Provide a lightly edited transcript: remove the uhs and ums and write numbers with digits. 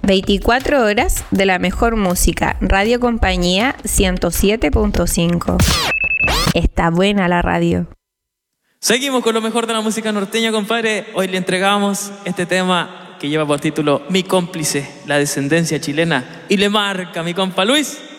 24 horas de la mejor música. Radio Compañía 107.5. Está buena la radio. Seguimos con lo mejor de la música norteña, compadre. Hoy le entregamos este tema que lleva por título Mi cómplice, la descendencia chilena. Y le marca mi compa Luis.